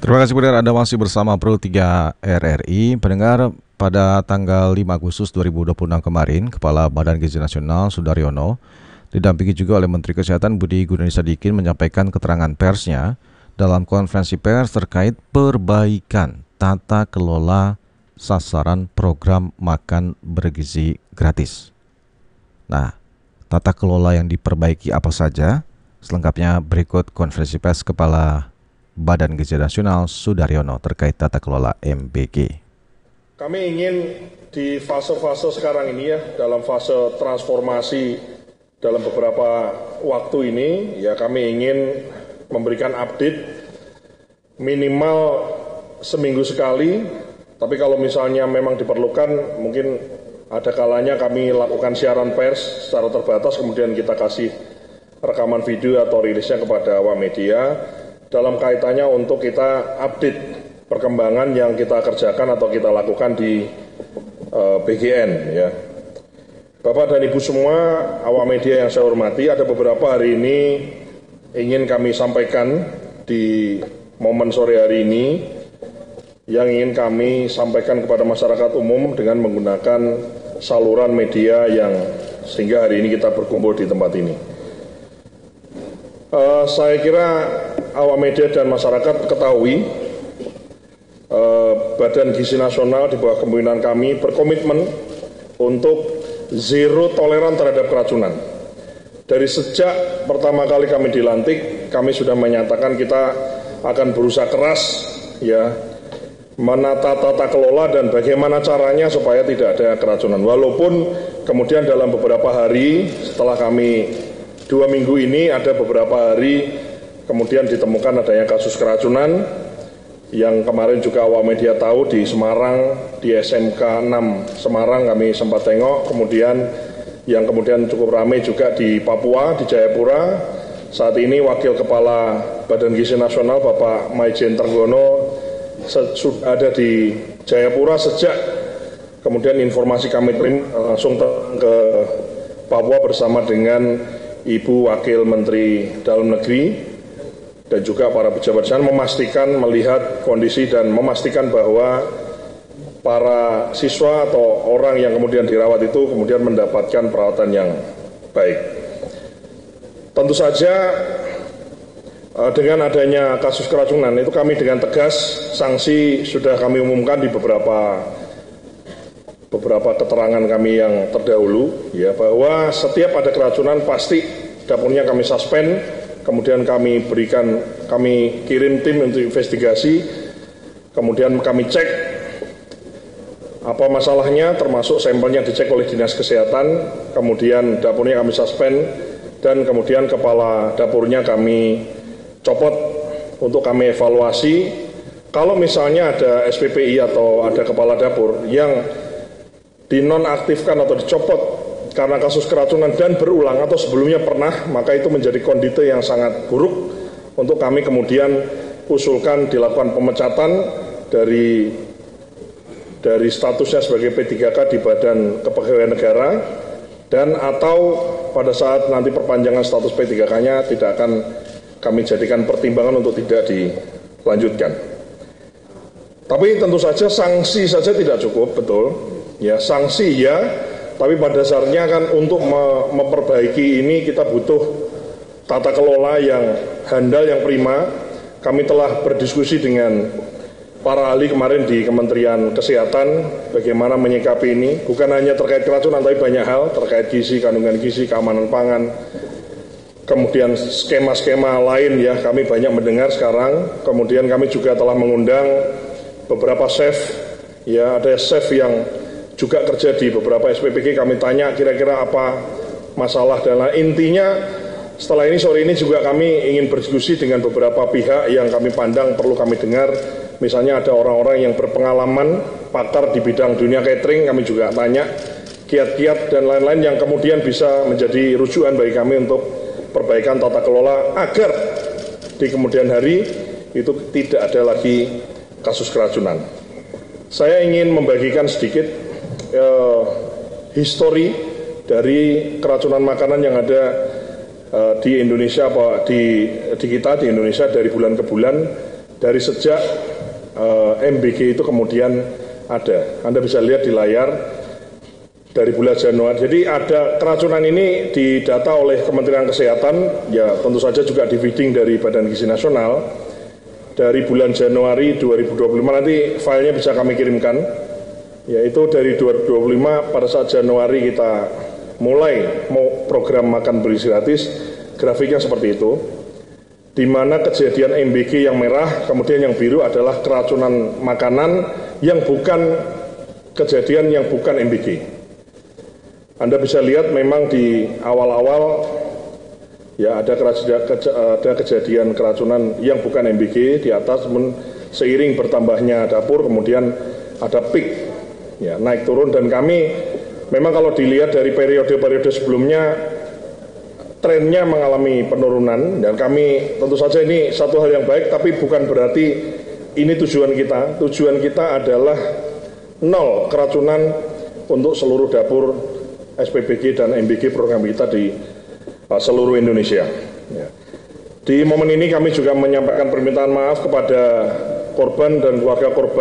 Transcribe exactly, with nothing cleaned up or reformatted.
Terima kasih pendengar, Anda masih bersama Pro tiga R R I. Pendengar, pada tanggal lima Agustus dua ribu dua puluh enam kemarin, Kepala Badan Gizi Nasional Sudaryono didampingi juga oleh Menteri Kesehatan Budi Gunadisadikin menyampaikan keterangan persnya dalam konferensi pers terkait perbaikan tata kelola sasaran program makan bergizi gratis. Nah, tata kelola yang diperbaiki apa saja? Selengkapnya berikut konferensi pers Kepala Badan Gizi Nasional Sudaryono terkait tata kelola M B G. Kami ingin di fase-fase sekarang ini ya, dalam fase transformasi dalam beberapa waktu ini, ya kami ingin memberikan update minimal seminggu sekali, tapi kalau misalnya memang diperlukan, mungkin ada kalanya kami lakukan siaran pers secara terbatas, kemudian kita kasih rekaman video atau rilisnya kepada awak media, dalam kaitannya untuk kita update perkembangan yang kita kerjakan atau kita lakukan di uh, B G N. Ya. Bapak dan Ibu semua, awak media yang saya hormati, ada beberapa hari ini ingin kami sampaikan di momen sore hari ini yang ingin kami sampaikan kepada masyarakat umum dengan menggunakan saluran media yang sehingga hari ini kita berkumpul di tempat ini. Uh, saya kira awak media dan masyarakat ketahui eh, Badan Gizi Nasional di bawah kepemimpinan kami berkomitmen untuk zero toleran terhadap keracunan. Dari sejak pertama kali kami dilantik, kami sudah menyatakan kita akan berusaha keras ya menata tata kelola dan bagaimana caranya supaya tidak ada keracunan. Walaupun kemudian dalam beberapa hari setelah kami dua minggu ini ada beberapa hari kemudian ditemukan adanya kasus keracunan yang kemarin juga awak media tahu di Semarang, di S M K enam Semarang kami sempat tengok, kemudian yang kemudian cukup ramai juga di Papua, di Jayapura. Saat ini Wakil Kepala Badan Gizi Nasional Bapak Maijen Trenggono sudah ada di Jayapura sejak kemudian informasi kami terima langsung ke Papua bersama dengan Ibu Wakil Menteri Dalam Negeri dan juga para pejabat di sana memastikan melihat kondisi dan memastikan bahwa para siswa atau orang yang kemudian dirawat itu kemudian mendapatkan perawatan yang baik. Tentu saja dengan adanya kasus keracunan itu kami dengan tegas sanksi sudah kami umumkan di beberapa beberapa keterangan kami yang terdahulu ya bahwa setiap ada keracunan pasti dapurnya kami suspend. Kemudian kami berikan, kami kirim tim untuk investigasi, kemudian kami cek apa masalahnya, termasuk sampelnya dicek oleh Dinas Kesehatan, kemudian dapurnya kami suspend, dan kemudian kepala dapurnya kami copot untuk kami evaluasi. Kalau misalnya ada S P P I atau ada kepala dapur yang dinonaktifkan atau dicopot karena kasus keracunan dan berulang atau sebelumnya pernah, maka itu menjadi kondite yang sangat buruk untuk kami kemudian usulkan dilakukan pemecatan dari dari statusnya sebagai P tiga K di Badan Kepegawaian Negara dan atau pada saat nanti perpanjangan status P tiga K-nya tidak akan kami jadikan pertimbangan untuk tidak dilanjutkan. Tapi tentu saja sanksi saja tidak cukup, betul. Ya, sanksi ya. Tapi pada dasarnya kan untuk memperbaiki ini kita butuh tata kelola yang handal, yang prima. Kami telah berdiskusi dengan para ahli kemarin di Kementerian Kesehatan bagaimana menyikapi ini. Bukan hanya terkait keracunan, tapi banyak hal terkait gizi, kandungan gizi, keamanan pangan. Kemudian skema-skema lain ya kami banyak mendengar sekarang. Kemudian kami juga telah mengundang beberapa chef. Ya ada chef yang juga kerja di beberapa S P P G, kami tanya kira-kira apa masalah dan lain. Intinya setelah ini sore ini juga kami ingin berdiskusi dengan beberapa pihak yang kami pandang perlu kami dengar. Misalnya ada orang-orang yang berpengalaman, pakar di bidang dunia catering, kami juga tanya kiat-kiat dan lain-lain yang kemudian bisa menjadi rujukan bagi kami untuk perbaikan tata kelola agar di kemudian hari itu tidak ada lagi kasus keracunan. Saya ingin membagikan sedikit Uh, histori dari keracunan makanan yang ada uh, di Indonesia apa di, di kita di Indonesia dari bulan ke bulan dari sejak uh, M B G itu kemudian ada. Anda bisa lihat di layar dari bulan Januari. Jadi ada keracunan ini didata oleh Kementerian Kesehatan, ya tentu saja juga di feeding dari Badan Gizi Nasional. Dari bulan Januari dua ribu dua puluh lima, nanti filenya bisa kami kirimkan, yaitu dari dua ribu dua puluh lima pada saat Januari kita mulai mau program makan bergizi gratis, grafiknya seperti itu, di mana kejadian M B G yang merah, kemudian yang biru adalah keracunan makanan yang bukan kejadian yang bukan M B G. Anda bisa lihat memang di awal-awal ya ada kejadian, ada kejadian keracunan yang bukan M B G di atas, seiring bertambahnya dapur kemudian ada peak, ya naik turun, dan kami memang kalau dilihat dari periode-periode sebelumnya trennya mengalami penurunan, dan kami tentu saja ini satu hal yang baik, tapi bukan berarti ini tujuan kita. Tujuan kita adalah nol keracunan untuk seluruh dapur S P B G dan M B G program kita di uh, seluruh Indonesia. Ya. Di momen ini kami juga menyampaikan permintaan maaf kepada korban dan keluarga korban.